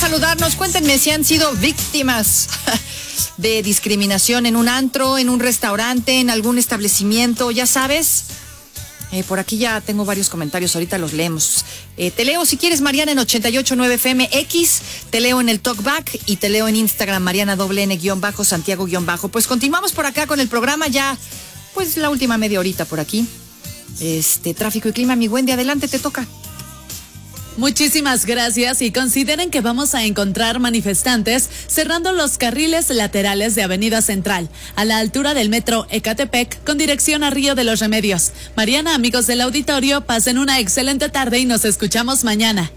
saludarnos. Cuéntenme si han sido víctimas de discriminación en un antro, en un restaurante, en algún establecimiento, ya sabes. Por aquí ya tengo varios comentarios, ahorita los leemos. Te leo si quieres, Mariana, en 88.9 FM X, te leo en el Talkback y te leo en Instagram, Mariana _Santiago_. Pues continuamos por acá con el programa ya, pues la última media horita por aquí. Tráfico y clima, mi Wendy, adelante, te toca. Muchísimas gracias y consideren que vamos a encontrar manifestantes cerrando los carriles laterales de Avenida Central, a la altura del metro Ecatepec, con dirección a Río de los Remedios. Mariana, amigos del auditorio, pasen una excelente tarde y nos escuchamos mañana.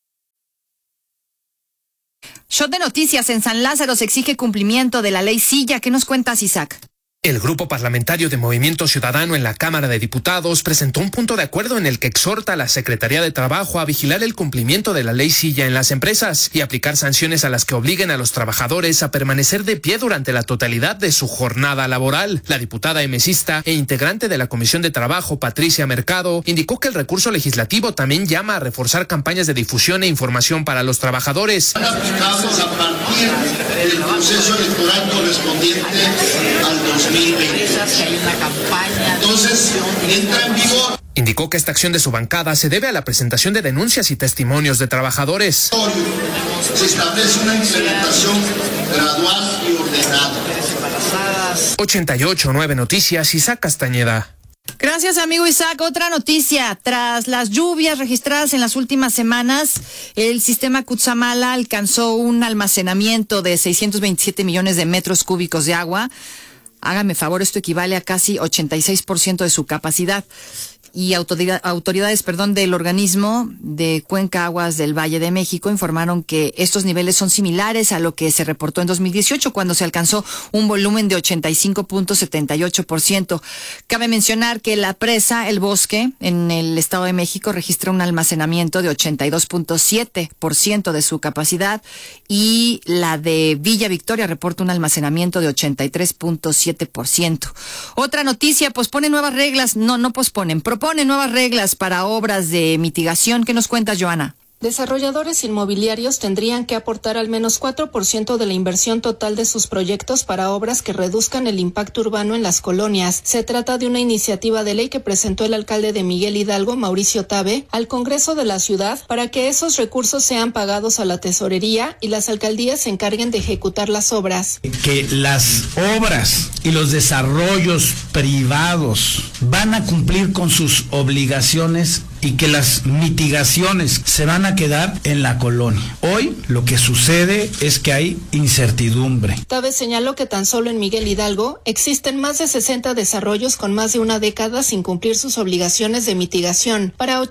Shot de noticias. En San Lázaro se exige cumplimiento de la ley Silla. ¿Qué nos cuentas, Isaac? El grupo parlamentario de Movimiento Ciudadano en la Cámara de Diputados presentó un punto de acuerdo en el que exhorta a la Secretaría de Trabajo a vigilar el cumplimiento de la ley Silla en las empresas y aplicar sanciones a las que obliguen a los trabajadores a permanecer de pie durante la totalidad de su jornada laboral. La diputada emesista e integrante de la Comisión de Trabajo, Patricia Mercado, indicó que el recurso legislativo también llama a reforzar campañas de difusión e información para los trabajadores. Aplicados a partir del proceso electoral correspondiente al 2020. Entonces, entra en vigor. Indicó que esta acción de su bancada se debe a la presentación de denuncias y testimonios de trabajadores. Se establece una implementación gradual y ordenada. 88.9 Noticias, Isaac Castañeda. Gracias, amigo Isaac. Otra noticia. Tras las lluvias registradas en las últimas semanas, el sistema Cutzamala alcanzó un almacenamiento de 627 millones de metros cúbicos de agua. Hágame favor, esto equivale a casi 86% de su capacidad. Y autoridades del organismo de Cuenca Aguas del Valle de México informaron que estos niveles son similares a lo que se reportó en 2018, cuando se alcanzó un volumen de 85.78%. Cabe mencionar que la presa El Bosque, en el Estado de México, registra un almacenamiento de 82.7% de su capacidad, y la de Villa Victoria reporta un almacenamiento de 83.7%. Otra noticia: proponen nuevas reglas para obras de mitigación. ¿Qué nos cuentas, Joana? Desarrolladores inmobiliarios tendrían que aportar al menos 4% de la inversión total de sus proyectos para obras que reduzcan el impacto urbano en las colonias. Se trata de una iniciativa de ley que presentó el alcalde de Miguel Hidalgo, Mauricio Tabe, al Congreso de la ciudad para que esos recursos sean pagados a la tesorería y las alcaldías se encarguen de ejecutar las obras. Que las obras y los desarrollos privados van a cumplir con sus obligaciones y que las mitigaciones se van a quedar en la colonia. Hoy lo que sucede es que hay incertidumbre. Tabe señaló que tan solo en Miguel Hidalgo existen más de 60 desarrollos con más de una década sin cumplir sus obligaciones de mitigación. Para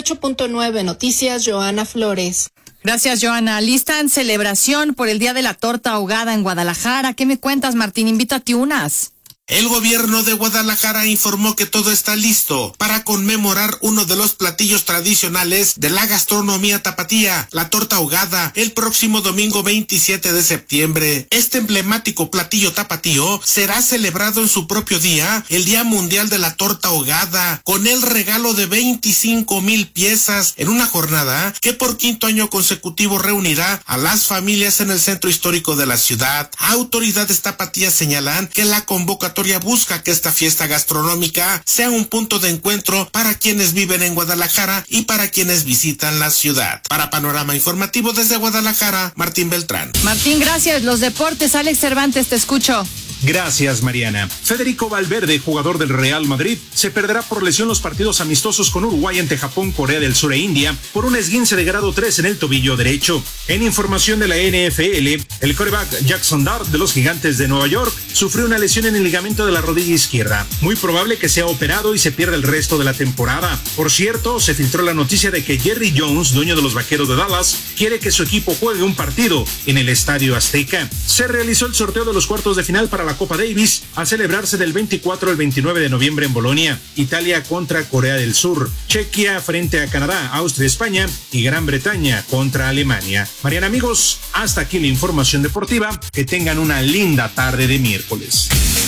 88.9 Noticias, Joana Flores. Gracias, Joana. Lista en celebración por el Día de la Torta Ahogada en Guadalajara. ¿Qué me cuentas, Martín? Invítate unas. El gobierno de Guadalajara informó que todo está listo para conmemorar uno de los platillos tradicionales de la gastronomía tapatía, la torta ahogada, el próximo domingo 27 de septiembre. Este emblemático platillo tapatío será celebrado en su propio día, el Día Mundial de la Torta Ahogada, con el regalo de 25,000 piezas en una jornada que por quinto año consecutivo reunirá a las familias en el centro histórico de la ciudad. Autoridades tapatías señalan que la convocatoria busca que esta fiesta gastronómica sea un punto de encuentro para quienes viven en Guadalajara y para quienes visitan la ciudad. Para Panorama Informativo desde Guadalajara, Martín Beltrán. Martín, gracias. Los deportes, Alex Cervantes, te escucho. Gracias, Mariana. Federico Valverde, jugador del Real Madrid, se perderá por lesión los partidos amistosos con Uruguay ante Japón, Corea del Sur e India por un esguince de grado 3 en el tobillo derecho. En información de la NFL, el quarterback Jackson Dart de los Gigantes de Nueva York sufrió una lesión en el ligamento de la rodilla izquierda. Muy probable que sea operado y se pierda el resto de la temporada. Por cierto, se filtró la noticia de que Jerry Jones, dueño de los Vaqueros de Dallas, quiere que su equipo juegue un partido en el Estadio Azteca. Se realizó el sorteo de los cuartos de final para la Copa Davis a celebrarse del 24 al 29 de noviembre en Bolonia. Italia contra Corea del Sur, Chequia frente a Canadá, Austria, España y Gran Bretaña contra Alemania. Mariana, amigos, hasta aquí la información deportiva. Que tengan una linda tarde de miércoles.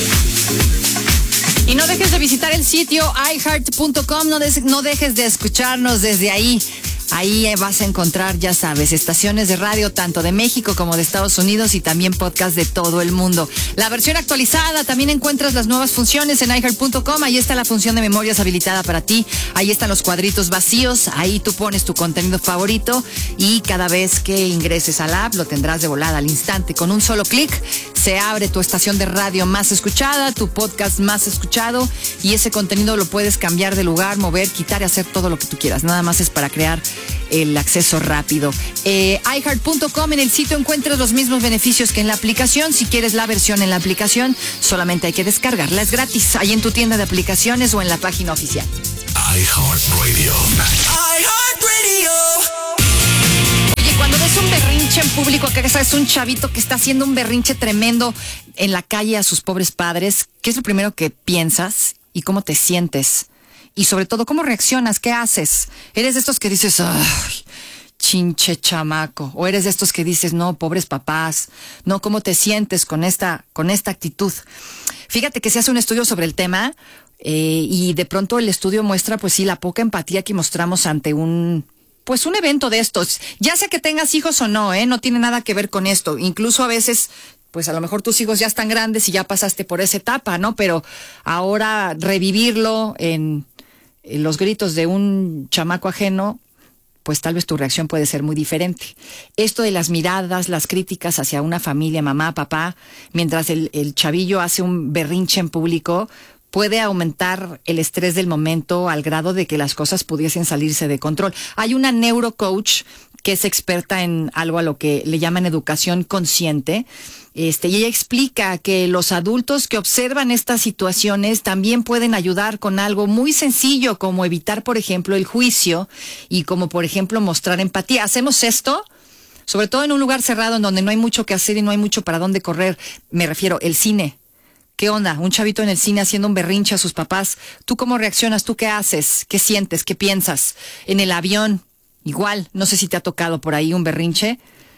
Y no dejes de visitar el sitio iHeart.com, no dejes de escucharnos desde ahí. Ahí vas a encontrar, ya sabes, estaciones de radio tanto de México como de Estados Unidos y también podcast de todo el mundo. La versión actualizada, también encuentras las nuevas funciones en iHeart.com. Ahí está la función de memorias habilitada para ti. Ahí están los cuadritos vacíos. Ahí tú pones tu contenido favorito y cada vez que ingreses a la app lo tendrás de volada al instante. Con un solo clic se abre tu estación de radio más escuchada, tu podcast más escuchado y ese contenido lo puedes cambiar de lugar, mover, quitar y hacer todo lo que tú quieras. Nada más es para crear el acceso rápido. iHeart.com, en el sitio encuentras los mismos beneficios que en la aplicación. Si quieres la versión en la aplicación, solamente hay que descargarla. Es gratis, ahí en tu tienda de aplicaciones o en la página oficial. iHeartRadio. Oye, cuando ves un berrinche en público, acá es un chavito que está haciendo un berrinche tremendo en la calle a sus pobres padres, ¿qué es lo primero que piensas y cómo te sientes? Y sobre todo, ¿cómo reaccionas? ¿Qué haces? ¿Eres de estos que dices, ay, chinche chamaco? ¿O eres de estos que dices, no, pobres papás? No, ¿cómo te sientes con esta actitud? Fíjate que se hace un estudio sobre el tema y de pronto el estudio muestra, pues sí, la poca empatía que mostramos ante un evento de estos. Ya sea que tengas hijos o no, no tiene nada que ver con esto. Incluso a veces, pues a lo mejor tus hijos ya están grandes y ya pasaste por esa etapa, ¿no? Pero ahora revivirlo en los gritos de un chamaco ajeno, pues tal vez tu reacción puede ser muy diferente. Esto de las miradas, las críticas hacia una familia, mamá, papá, mientras el chavillo hace un berrinche en público, puede aumentar el estrés del momento al grado de que las cosas pudiesen salirse de control. Hay una neurocoach que es experta en algo a lo que le llaman educación consciente, y ella explica que los adultos que observan estas situaciones también pueden ayudar con algo muy sencillo, como evitar, por ejemplo, el juicio y como, por ejemplo, mostrar empatía. ¿Hacemos esto? Sobre todo en un lugar cerrado en donde no hay mucho que hacer y no hay mucho para dónde correr. Me refiero, el cine. ¿Qué onda? Un chavito en el cine haciendo un berrinche a sus papás. ¿Tú cómo reaccionas? ¿Tú qué haces? ¿Qué sientes? ¿Qué piensas? En el avión, igual. No sé si te ha tocado por ahí un berrinche,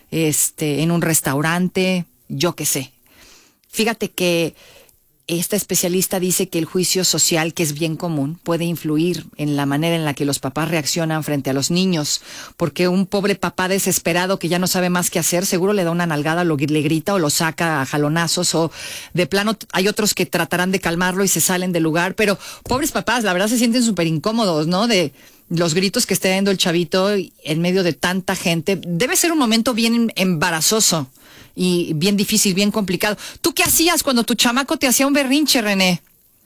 en un restaurante, yo qué sé. Fíjate que esta especialista dice que el juicio social, que es bien común, puede influir en la manera en la que los papás reaccionan frente a los niños, porque un pobre papá desesperado que ya no sabe más qué hacer, seguro le da una nalgada, le grita o lo saca a jalonazos, o de plano hay otros que tratarán de calmarlo y se salen del lugar, pero pobres papás, la verdad se sienten súper incómodos, ¿no? De los gritos que esté dando el chavito en medio de tanta gente. Debe ser un momento bien embarazoso y bien difícil, bien complicado. ¿Tú qué hacías cuando tu chamaco te hacía un berrinche, René?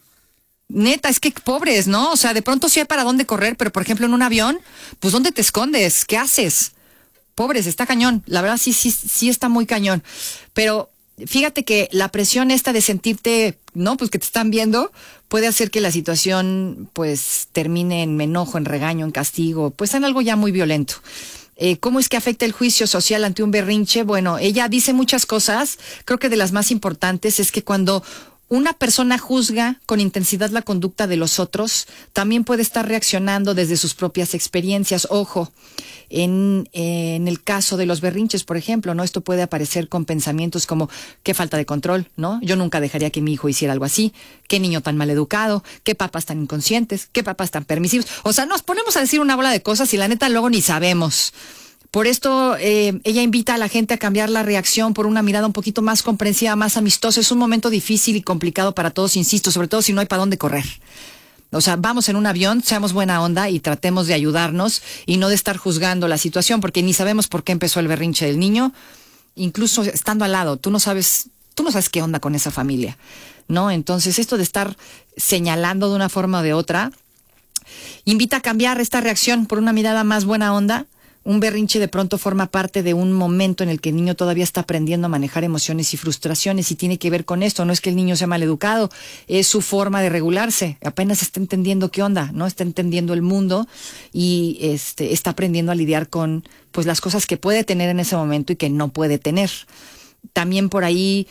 Neta, es que pobres, ¿no? O sea, de pronto sí hay para dónde correr, pero por ejemplo en un avión, pues ¿dónde te escondes? ¿Qué haces? Pobres, está cañón. La verdad sí está muy cañón. Pero fíjate que la presión esta de sentirte, ¿no? Pues que te están viendo, puede hacer que la situación pues termine en enojo, en regaño, en castigo, pues en algo ya muy violento. ¿Cómo es que afecta el juicio social ante un berrinche? Bueno, ella dice muchas cosas. Creo que de las más importantes es que cuando una persona juzga con intensidad la conducta de los otros, también puede estar reaccionando desde sus propias experiencias. Ojo, en el caso de los berrinches, por ejemplo, ¿no? Esto puede aparecer con pensamientos como, qué falta de control, ¿no? Yo nunca dejaría que mi hijo hiciera algo así. Qué niño tan maleducado, qué papás tan inconscientes, qué papás tan permisivos. O sea, nos ponemos a decir una bola de cosas y la neta luego ni sabemos. Por esto ella invita a la gente a cambiar la reacción por una mirada un poquito más comprensiva, más amistosa. Es un momento difícil y complicado para todos, insisto, sobre todo si no hay para dónde correr. O sea, vamos en un avión, seamos buena onda y tratemos de ayudarnos y no de estar juzgando la situación, porque ni sabemos por qué empezó el berrinche del niño. Incluso estando al lado, tú no sabes qué onda con esa familia, ¿no? Entonces, esto de estar señalando de una forma o de otra, invita a cambiar esta reacción por una mirada más buena onda. Un berrinche de pronto forma parte de un momento en el que el niño todavía está aprendiendo a manejar emociones y frustraciones y tiene que ver con esto. No es que el niño sea maleducado, es su forma de regularse. Apenas está entendiendo qué onda, ¿no? Está entendiendo el mundo y está aprendiendo a lidiar con pues las cosas que puede tener en ese momento y que no puede tener. También por ahí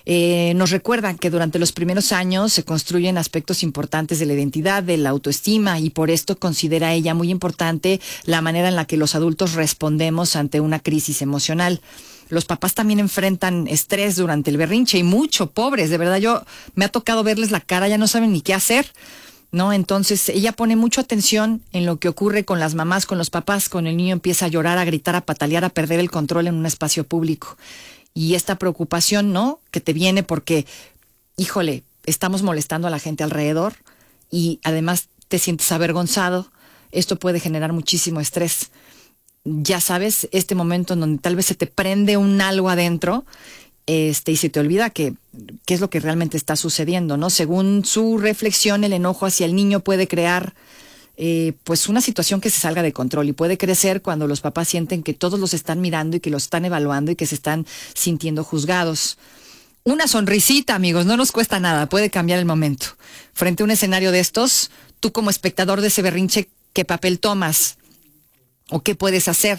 nos recuerdan que durante los primeros años se construyen aspectos importantes de la identidad, de la autoestima, y por esto considera ella muy importante la manera en la que los adultos respondemos ante una crisis emocional. Los papás también enfrentan estrés durante el berrinche y mucho, pobres, de verdad, me ha tocado verles la cara, ya no saben ni qué hacer. ¿no? Entonces ella pone mucha atención en lo que ocurre con las mamás, con los papás, con el niño empieza a llorar, a gritar, a patalear, a perder el control en un espacio público. Y esta preocupación, ¿no? Que te viene porque, híjole, estamos molestando a la gente alrededor y además te sientes avergonzado. Esto puede generar muchísimo estrés. Ya sabes, este momento en donde tal vez se te prende un algo adentro, y se te olvida qué es lo que realmente está sucediendo, ¿no? Según su reflexión, el enojo hacia el niño puede crear pues una situación que se salga de control y puede crecer cuando los papás sienten que todos los están mirando y que los están evaluando y que se están sintiendo juzgados. Una sonrisita, amigos, no nos cuesta nada, puede cambiar el momento. Frente a un escenario de estos, tú como espectador de ese berrinche, ¿qué papel tomas? ¿O qué puedes hacer?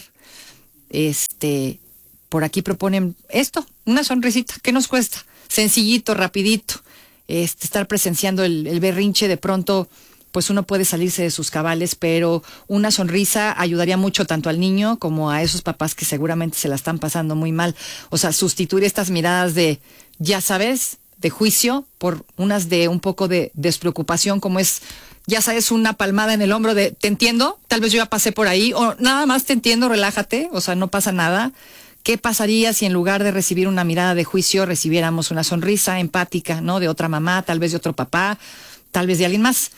Por aquí proponen esto, una sonrisita, ¿qué nos cuesta? Sencillito, rapidito. Estar presenciando el berrinche, de pronto, pues uno puede salirse de sus cabales, pero una sonrisa ayudaría mucho tanto al niño como a esos papás que seguramente se la están pasando muy mal. O sea, sustituir estas miradas de, ya sabes, de juicio, por unas de un poco de despreocupación, como es, ya sabes, una palmada en el hombro de, te entiendo, tal vez yo ya pasé por ahí, o nada más te entiendo, relájate, o sea, no pasa nada. ¿Qué pasaría si en lugar de recibir una mirada de juicio recibiéramos una sonrisa empática, ¿no? De otra mamá, tal vez de otro papá, tal vez de alguien más.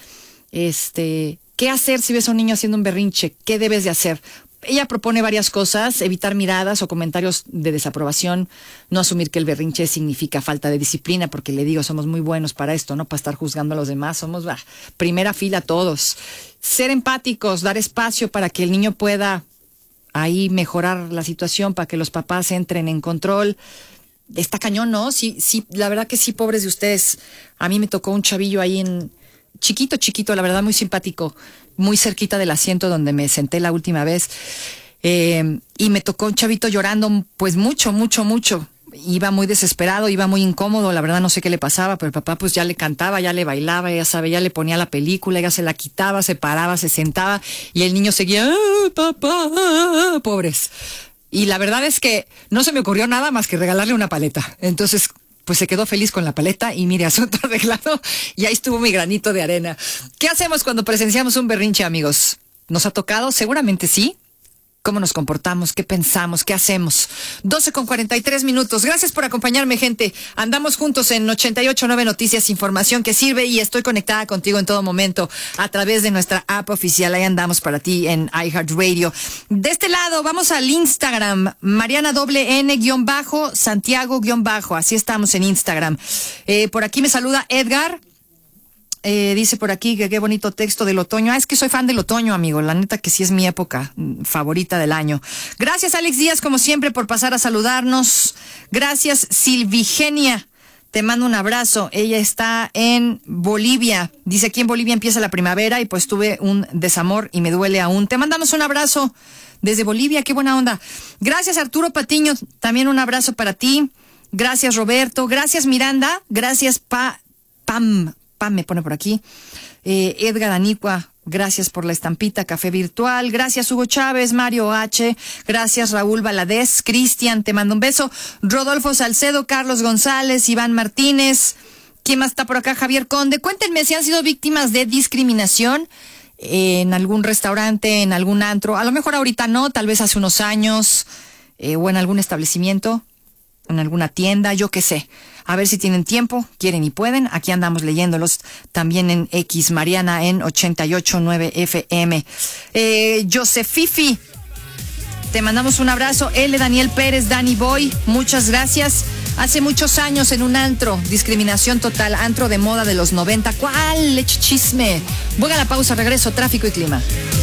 ¿Qué hacer si ves a un niño haciendo un berrinche? ¿Qué debes de hacer? Ella propone varias cosas: evitar miradas o comentarios de desaprobación, no asumir que el berrinche significa falta de disciplina, porque le digo, somos muy buenos para esto, ¿no? Para estar juzgando a los demás, somos primera fila todos. Ser empáticos, dar espacio para que el niño pueda ahí mejorar la situación, para que los papás entren en control. Está cañón, ¿no? Sí, la verdad que sí, pobres de ustedes. A mí me tocó un chavillo ahí chiquito, la verdad, muy simpático, muy cerquita del asiento donde me senté la última vez. Y me tocó un chavito llorando, pues mucho. Iba muy desesperado, iba muy incómodo, la verdad no sé qué le pasaba, pero el papá pues ya le cantaba, ya le bailaba, ya sabe, ya le ponía la película, ya se la quitaba, se paraba, se sentaba y el niño seguía, papá, pobres. Y la verdad es que no se me ocurrió nada más que regalarle una paleta. Entonces, pues se quedó feliz con la paleta y mire, asunto arreglado, y ahí estuvo mi granito de arena. ¿Qué hacemos cuando presenciamos un berrinche, amigos? ¿Nos ha tocado? Seguramente sí. ¿Cómo nos comportamos? ¿Qué pensamos? ¿Qué hacemos? 12:43. Gracias por acompañarme, gente. Andamos juntos en 88.9 Noticias, información que sirve, y estoy conectada contigo en todo momento a través de nuestra app oficial. Ahí andamos para ti en iHeartRadio. De este lado, vamos al Instagram, Mariana _N_ Santiago _ así estamos en Instagram. Por aquí me saluda Edgar. Dice por aquí que qué bonito texto del otoño. Es que soy fan del otoño, amigo. La neta que sí es mi época favorita del año. Gracias, Alex Díaz, como siempre, por pasar a saludarnos. Gracias, Silvigenia. Te mando un abrazo. Ella está en Bolivia. Dice, aquí en Bolivia empieza la primavera y pues tuve un desamor y me duele aún. Te mandamos un abrazo desde Bolivia. Qué buena onda. Gracias, Arturo Patiño. También un abrazo para ti. Gracias, Roberto. Gracias, Miranda. Gracias, Pam me pone por aquí. Edgar Anicua, gracias por la estampita, café virtual. Gracias, Hugo Chávez, Mario H. Gracias, Raúl Valadez. Cristian, te mando un beso. Rodolfo Salcedo, Carlos González, Iván Martínez. ¿Quién más está por acá? Javier Conde. Cuéntenme si han sido víctimas de discriminación en algún restaurante, en algún antro. A lo mejor ahorita no, tal vez hace unos años, o en algún establecimiento, en alguna tienda, yo qué sé. A ver si tienen tiempo, quieren y pueden. Aquí andamos leyéndolos también en X, Mariana en 88.9 FM. Josefifi, te mandamos un abrazo. L. Daniel Pérez, Danny Boy, muchas gracias. Hace muchos años en un antro, discriminación total, antro de moda de los 90. ¿Cuál? Leche chisme. Voy a la pausa, regreso, tráfico y clima.